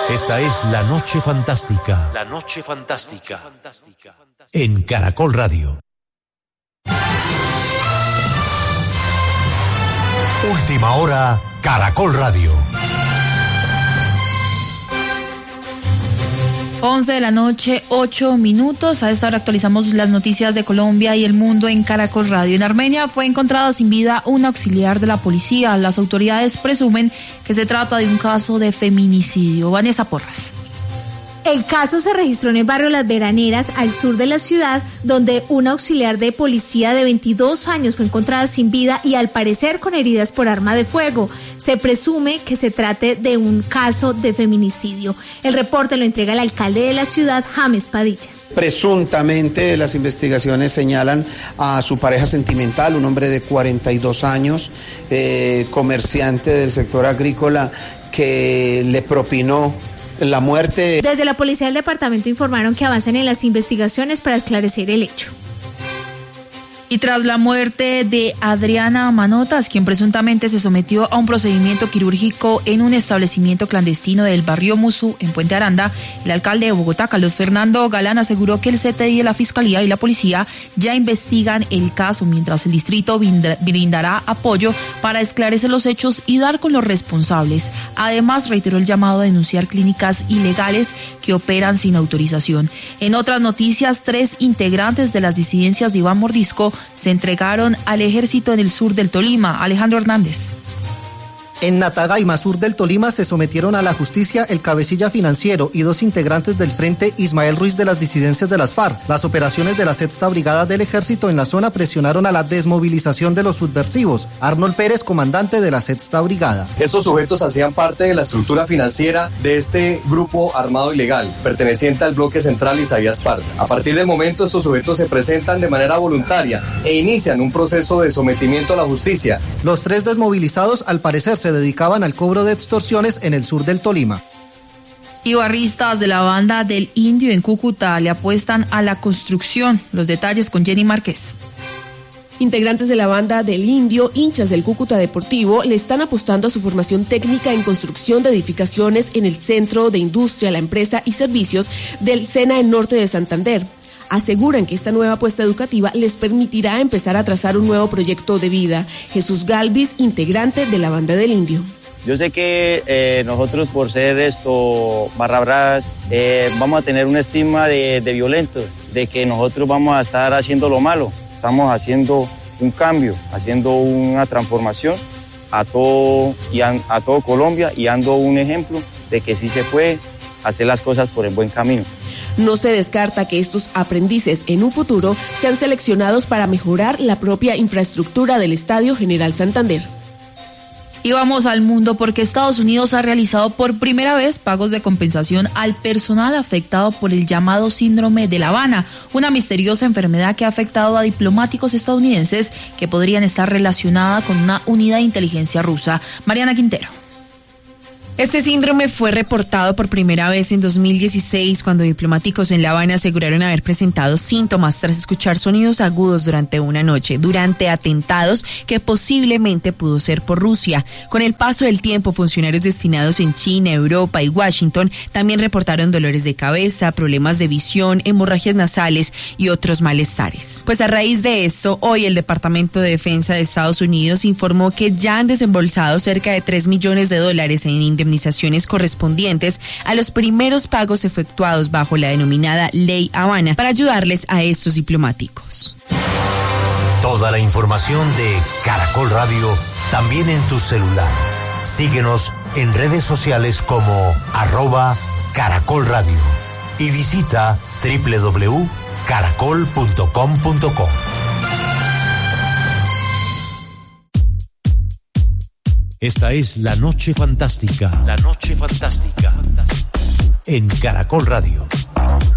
Esta es La Noche Fantástica. La Noche Fantástica. En Caracol Radio. Última hora, Caracol Radio. 11 de la noche, 8 minutos. A esta hora actualizamos las noticias de Colombia y el mundo en Caracol Radio. En Armenia fue encontrada sin vida un auxiliar de la policía. Las autoridades presumen que se trata de un caso de feminicidio. Vanessa Porras. El caso se registró en el barrio Las Veraneras, al sur de la ciudad, donde una auxiliar de policía de 22 años fue encontrada sin vida y al parecer con heridas por arma de fuego. Se presume que se trate de un caso de feminicidio. El reporte lo entrega el alcalde de la ciudad, James Padilla. Presuntamente las investigaciones señalan a su pareja sentimental, un hombre de 42 años, comerciante del sector agrícola, que le propinó la muerte. Desde la policía del departamento informaron que avanzan en las investigaciones para esclarecer el hecho. Y tras la muerte de Adriana Manotas, quien presuntamente se sometió a un procedimiento quirúrgico en un establecimiento clandestino del barrio Musú, en Puente Aranda, el alcalde de Bogotá, Carlos Fernando Galán, aseguró que el CTI de la Fiscalía y la Policía ya investigan el caso, mientras el distrito brindará apoyo para esclarecer los hechos y dar con los responsables. Además, reiteró el llamado a denunciar clínicas ilegales que operan sin autorización. En otras noticias, 3 integrantes de las disidencias de Iván Mordisco se entregaron al ejército en el sur del Tolima. Alejandro Hernández. En Natagaima, sur del Tolima, se sometieron a la justicia el cabecilla financiero y 2 integrantes del Frente Ismael Ruiz de las disidencias de las FARC. Las operaciones de la Sexta Brigada del Ejército en la zona presionaron a la desmovilización de los subversivos. Arnold Pérez, comandante de la Sexta Brigada. Estos sujetos hacían parte de la estructura financiera de este grupo armado ilegal, perteneciente al bloque central Isaías Parda. A partir del momento, estos sujetos se presentan de manera voluntaria e inician un proceso de sometimiento a la justicia. Los 3 desmovilizados, al parecer, se dedicaban al cobro de extorsiones en el sur del Tolima. Y barristas de la banda del Indio en Cúcuta le apuestan a la construcción. Los detalles con Jenny Márquez. Integrantes de la banda del Indio, hinchas del Cúcuta Deportivo, le están apostando a su formación técnica en construcción de edificaciones en el Centro de Industria, la Empresa y Servicios del SENA en Norte de Santander. Aseguran que esta nueva apuesta educativa les permitirá empezar a trazar un nuevo proyecto de vida. Jesús Galvis, integrante de la banda del Indio. Yo sé que nosotros, por ser barra bravas, vamos a tener un estigma de violentos, de que nosotros vamos a estar haciendo lo malo. Estamos haciendo un cambio, haciendo una transformación a todo Colombia y dando un ejemplo de que sí se puede hacer las cosas por el buen camino. No se descarta que estos aprendices en un futuro sean seleccionados para mejorar la propia infraestructura del Estadio General Santander. Y vamos al mundo porque Estados Unidos ha realizado por primera vez pagos de compensación al personal afectado por el llamado síndrome de La Habana, una misteriosa enfermedad que ha afectado a diplomáticos estadounidenses que podrían estar relacionada con una unidad de inteligencia rusa. Mariana Quintero. Este síndrome fue reportado por primera vez en 2016 cuando diplomáticos en La Habana aseguraron haber presentado síntomas tras escuchar sonidos agudos durante una noche, durante atentados que posiblemente pudo ser por Rusia. Con el paso del tiempo, funcionarios destinados en China, Europa y Washington también reportaron dolores de cabeza, problemas de visión, hemorragias nasales y otros malestares. Pues a raíz de esto, hoy el Departamento de Defensa de Estados Unidos informó que ya han desembolsado cerca de $3 millones en indemnizaciones correspondientes a los primeros pagos efectuados bajo la denominada Ley Habana para ayudarles a estos diplomáticos. Toda la información de Caracol Radio también en tu celular. Síguenos en redes sociales como @Caracol Radio y visita www.caracol.com.co. Esta es La Noche Fantástica. La Noche Fantástica. En Caracol Radio.